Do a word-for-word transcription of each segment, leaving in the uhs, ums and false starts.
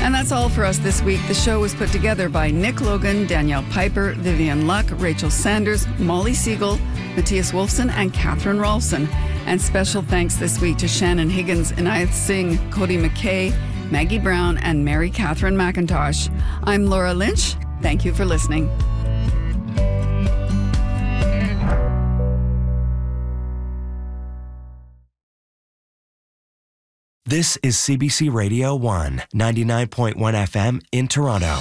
And that's all for us this week. The show was put together by Nick Logan, Danielle Piper, Vivian Luck, Rachel Sanders, Molly Siegel, Matthias Wolfson, and Catherine Rolfson. And special thanks this week to Shannon Higgins, Inayat Singh, Cody McKay, Maggie Brown, and Mary Catherine McIntosh. I'm Laura Lynch. Thank you for listening. This is C B C Radio one, ninety-nine point one F M in Toronto.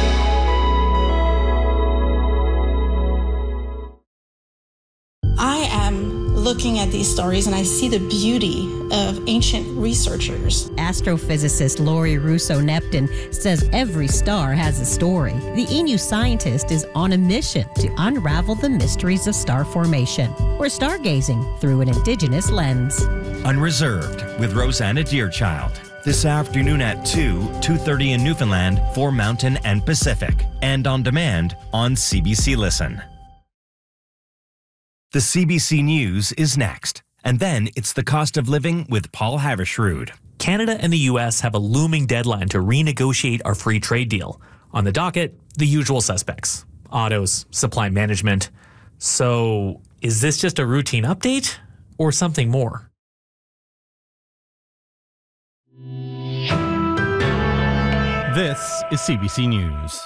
I am looking at these stories and I see the beauty of ancient researchers. Astrophysicist Laurie Russo-Neptune says every star has a story. The E N U scientist is on a mission to unravel the mysteries of star formation. We're stargazing through an Indigenous lens. Unreserved with Rosanna Deerchild. This afternoon at two, two thirty in Newfoundland for Mountain and Pacific. And on demand on C B C Listen. The C B C News is next. And then it's the cost of living with Paul Havershrud. Canada and the U S have a looming deadline to renegotiate our free trade deal. On the docket, the usual suspects. Autos, supply management. So, is this just a routine update or something more? This is C B C News.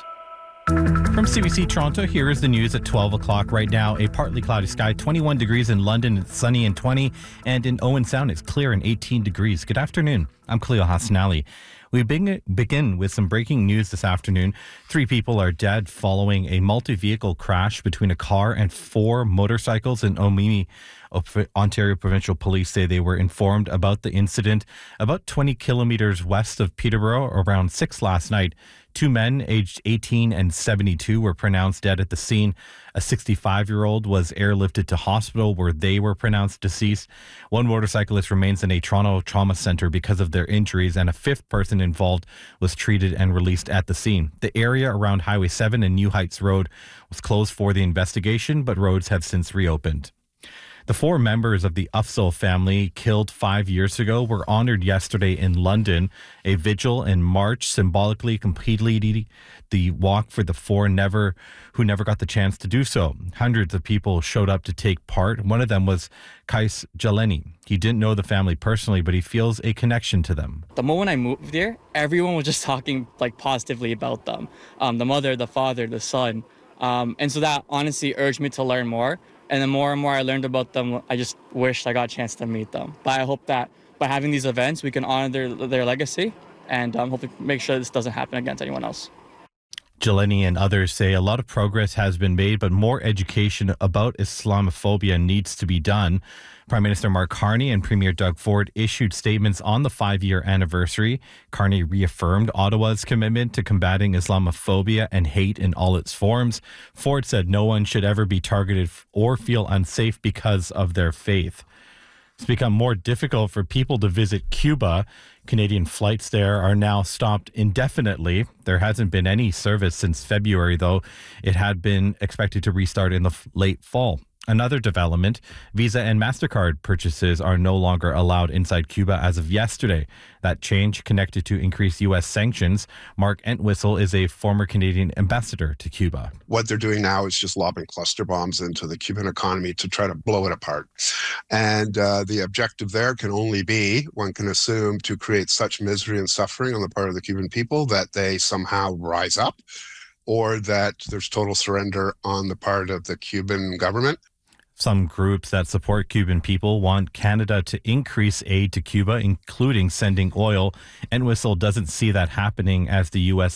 From C B C Toronto, here is the news at twelve o'clock right now. A partly cloudy sky, twenty-one degrees in London, it's sunny and twenty, and in Owen Sound it's clear and eighteen degrees. Good afternoon. I'm Khalil Hassanali. We begin with some breaking news this afternoon. Three people are dead following a multi-vehicle crash between a car and four motorcycles in Omemee. Ontario Provincial Police say they were informed about the incident about twenty kilometers west of Peterborough around six last night. Two men aged eighteen and seventy-two were pronounced dead at the scene. A sixty-five-year-old was airlifted to hospital where they were pronounced deceased. One motorcyclist remains in a Toronto trauma center because of their injuries, and a fifth person involved was treated and released at the scene. The area around Highway seven and New Heights Road was closed for the investigation, but roads have since reopened. The four members of the Ufzel family killed five years ago were honored yesterday in London. A vigil in March symbolically completed the walk for the four never who never got the chance to do so. Hundreds of people showed up to take part. One of them was Kais Jaleni. He didn't know the family personally, but he feels a connection to them. The moment I moved here, everyone was just talking like positively about them. Um, the mother, the father, the son. Um, and so that honestly urged me to learn more. And the more and more I learned about them, I just wished I got a chance to meet them. But I hope that by having these events, we can honor their their legacy and um, hopefully make sure this doesn't happen again to anyone else. Jeleni and others say a lot of progress has been made, but more education about Islamophobia needs to be done. Prime Minister Mark Carney and Premier Doug Ford issued statements on the five-year anniversary. Carney reaffirmed Ottawa's commitment to combating Islamophobia and hate in all its forms. Ford said no one should ever be targeted or feel unsafe because of their faith. It's become more difficult for people to visit Cuba. Canadian flights there are now stopped indefinitely. There hasn't been any service since February, though it had been expected to restart in the f- late fall. Another development, Visa and MasterCard purchases are no longer allowed inside Cuba as of yesterday. That change connected to increased U S sanctions. Mark Entwistle is a former Canadian ambassador to Cuba. What they're doing now is just lobbing cluster bombs into the Cuban economy to try to blow it apart. And uh, the objective there can only be, one can assume, to create such misery and suffering on the part of the Cuban people that they somehow rise up, or that there's total surrender on the part of the Cuban government. Some groups that support Cuban people want Canada to increase aid to Cuba, including sending oil. Entwistle doesn't see that happening as the U S